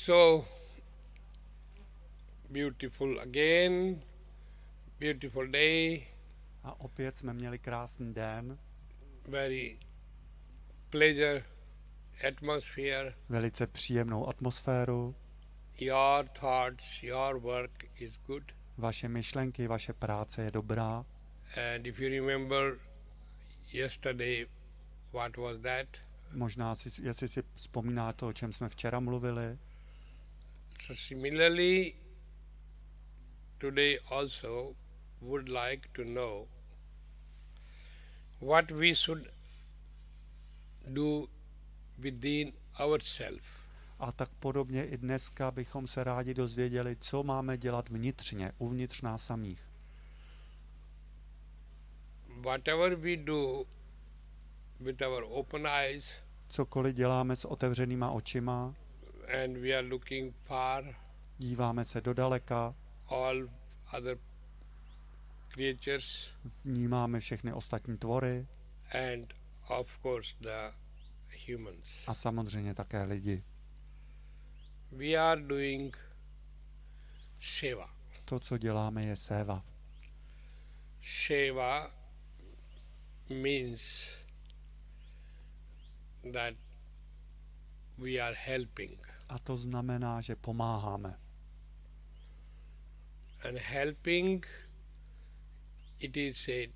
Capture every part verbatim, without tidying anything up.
So beautiful again, beautiful day. A opět jsme měli krásný den, Very pleasure atmosphere. velice příjemnou atmosféru. Your thoughts, your work is good. Vaše myšlenky, vaše práce je dobrá. And if you remember yesterday, what was that? Možná, si, jestli si vzpomínáte, o čem jsme včera mluvili. So similarly, today also would like to know what we should do within ourselves. A tak podobně i dneska bychom se rádi dozvěděli, co máme dělat vnitřně, uvnitř nás samých. Whatever we do with our open eyes, Cokoliv děláme s otevřenýma očima, and we are looking far, díváme se do daleka, all other creatures, vnímáme všechny ostatní tvory and of course the humans. a samozřejmě také lidi. We are doing seva. To, co děláme, je séva. Seva means that we are helping. A to znamená, že pomáháme. And helping, it is said,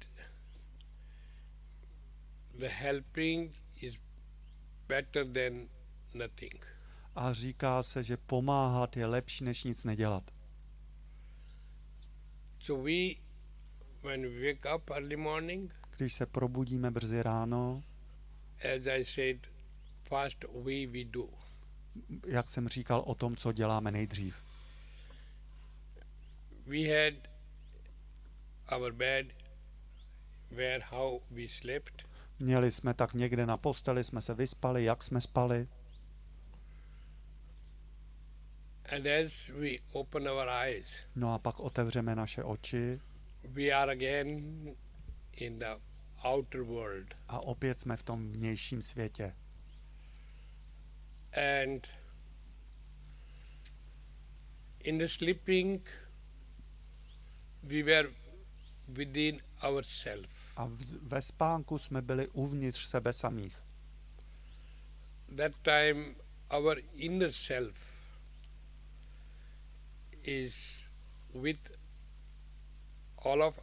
the helping is better than nothing. A říká se, že pomáhat je lepší, než nic nedělat. So we, when we wake up early morning, Když se probudíme brzy ráno, as I said, first we we do. jak jsem říkal o tom, co děláme nejdřív. We had our bed where how we slept, Měli jsme tak někde na posteli, jsme se vyspali, jak jsme spali. and as we open our eyes, No a pak otevřeme naše oči we are again in the outer world. a opět jsme v tom vnějším světě. And in the sleeping, we were within ourselves. A v, ve spánku jsme byli uvnitř sebe samých. That time, our inner self is with all of